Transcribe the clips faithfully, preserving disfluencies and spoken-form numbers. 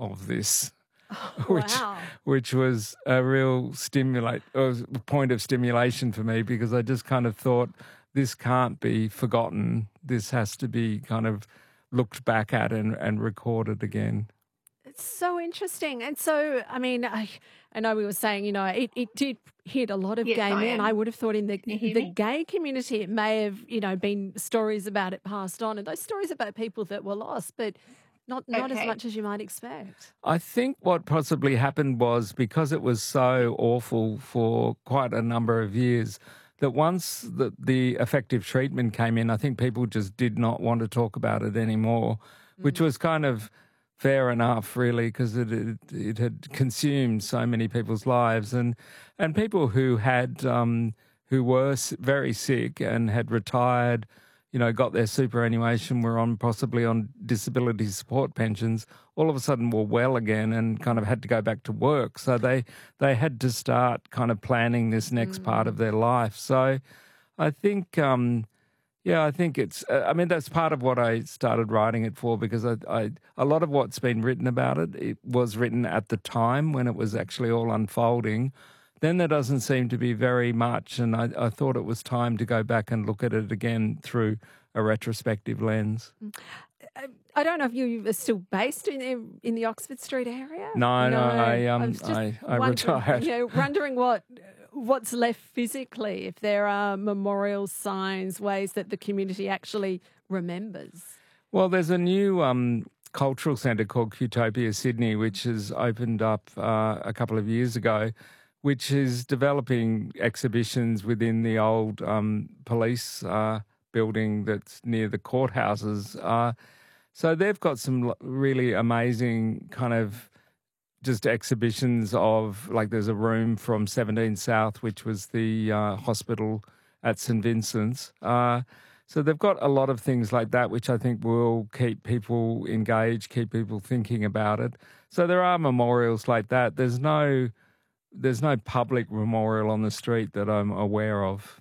of this, Oh, which wow. which was a real stimulate, or was a point of stimulation for me, because I just kind of thought, this can't be forgotten. This has to be kind of looked back at and, and recorded again. It's so interesting. And so, I mean, I, I know we were saying, you know, it, it did hit a lot of Yes, gay I men. am. I would have thought in the Can you hear the me? gay community, it may have, you know, been stories about it passed on, and those stories about people that were lost, but not not as Okay. much as you might expect. I think what possibly happened was, because it was so awful for quite a number of years, that once the, the effective treatment came in, I think people just did not want to talk about it anymore, which was kind of fair enough, really, because it, it it had consumed so many people's lives, and and people who had um, who were s- very sick and had retired, you know, got their superannuation, were on possibly on disability support pensions, all of a sudden were well again and kind of had to go back to work. So they they had to start kind of planning this next part of their life. So I think, um, yeah, I think it's, uh, I mean, that's part of what I started writing it for, because I, I, a lot of what's been written about it, it was written at the time when it was actually all unfolding. Then there doesn't seem to be very much, and I, I thought it was time to go back and look at it again through a retrospective lens. I, I don't know if you are still based in the, in the Oxford Street area. No, no, I, um, was just I, I wondering, retired. You know, wondering what what's left physically, if there are memorials, signs, ways that the community actually remembers. Well, there's a new um, cultural centre called Qtopia Sydney, which has opened up uh, a couple of years ago, which is developing exhibitions within the old um, police uh, building that's near the courthouses. Uh, so they've got some l- really amazing kind of just exhibitions of, like, there's a room from seventeen South, which was the uh, hospital at St Vincent's. Uh, so they've got a lot of things like that, which I think will keep people engaged, keep people thinking about it. So there are memorials like that. There's no, there's no public memorial on the street that I'm aware of.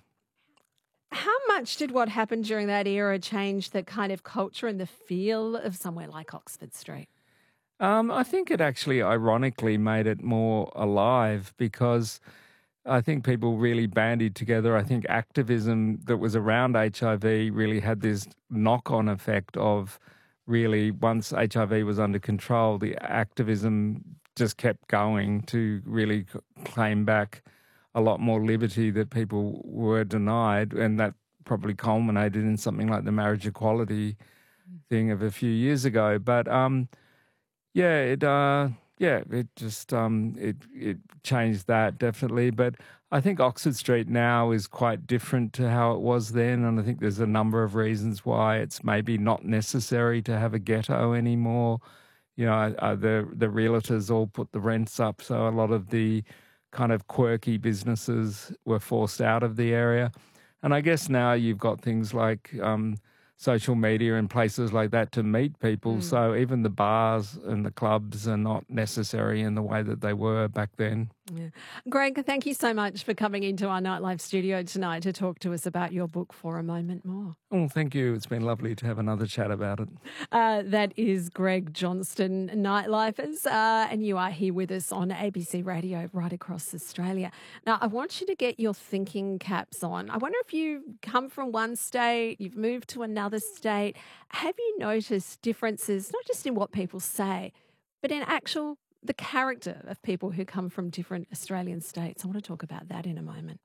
How much did what happened during that era change the kind of culture and the feel of somewhere like Oxford Street? Um, I think it actually ironically made it more alive, because I think people really bandied together. I think activism that was around H I V really had this knock-on effect of, really, once H I V was under control, the activism just kept going to really c- claim back a lot more liberty that people were denied, and that probably culminated in something like the marriage equality thing of a few years ago. But um, yeah, it uh, yeah, it just um, it it changed that, definitely. But I think Oxford Street now is quite different to how it was then, and I think there's a number of reasons why it's maybe not necessary to have a ghetto anymore. You know, uh, the the realtors all put the rents up, so a lot of the kind of quirky businesses were forced out of the area. And I guess now you've got things like um, social media and places like that to meet people. So even the bars and the clubs are not necessary in the way that they were back then. Yeah. Greg, thank you so much for coming into our Nightlife studio tonight to talk to us about your book, For a Moment More. Oh, thank you. It's been lovely to have another chat about it. Uh, that is Greg Johnston, Nightlifers, uh, and you are here with us on A B C Radio right across Australia. Now, I want you to get your thinking caps on. I wonder if you come from one state, you've moved to another state. Have you noticed differences, not just in what people say, but in actual the character of people who come from different Australian states? I want to talk about that in a moment.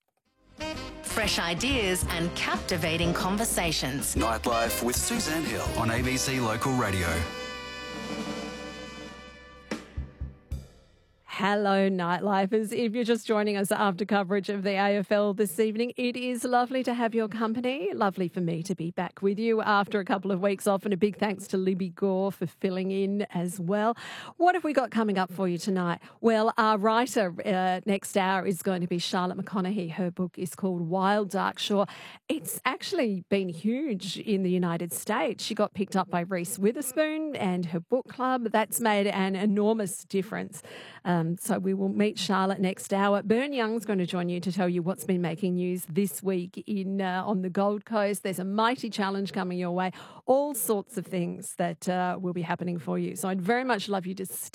Fresh ideas and captivating conversations. Nightlife with Suzanne Hill on A B C Local Radio. Hello, Nightlifers. If you're just joining us after coverage of the A F L this evening, it is lovely to have your company. Lovely for me to be back with you after a couple of weeks off, and a big thanks to Libby Gore for filling in as well. What have we got coming up for you tonight? Well, our writer uh, next hour is going to be Charlotte McConaughey. Her book is called Wild Dark Shore. It's actually been huge in the United States. She got picked up by Reese Witherspoon and her book club. That's made an enormous difference. Um, so we will meet Charlotte next hour. Bern Young's going to join you to tell you what's been making news this week in uh, on the Gold Coast. There's a mighty challenge coming your way. All sorts of things that uh, will be happening for you. So I'd very much love you to stick